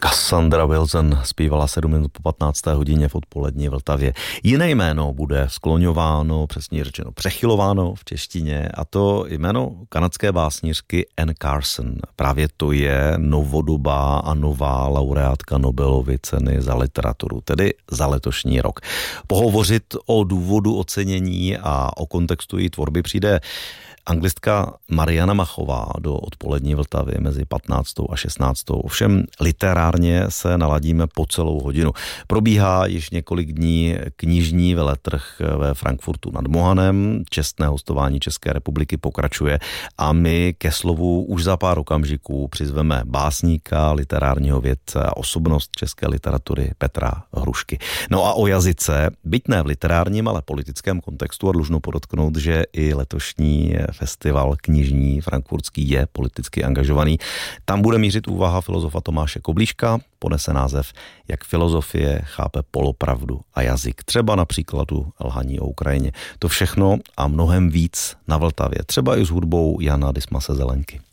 Cassandra Wilson zpívala 7 minut po 15. hodině v odpolední Vltavě. Jiné jméno bude skloňováno, přesně řečeno přechylováno v češtině, a to jméno kanadské básnířky Anne Carson. Právě to je novodobá a nová laureátka Nobelovy ceny za literaturu, tedy za letošní rok. Pohovořit o důvodu ocenění a o kontextu její tvorby přijde anglistka Mariana Machová do odpolední Vltavy mezi 15. a 16. Ovšem literárně se naladíme po celou hodinu. Probíhá již několik dní knižní veletrh ve Frankfurtu nad Mohanem. Čestné hostování České republiky pokračuje a my ke slovu už za pár okamžiků přizveme básníka, literárního vědce a osobnost české literatury Petra Hrušky. No a o jazyce, byť ne v literárním, ale politickém kontextu, a dlužno podotknout, že i letošní festival knižní frankfurtský je politicky angažovaný. Tam bude mířit úvaha filozofa Tomáše Koblíška, ponese název Jak filozofie chápe polopravdu a jazyk. Třeba na příkladu Lhaní o Ukrajině. To všechno a mnohem víc na Vltavě. Třeba i s hudbou Jana Dismase Zelenky.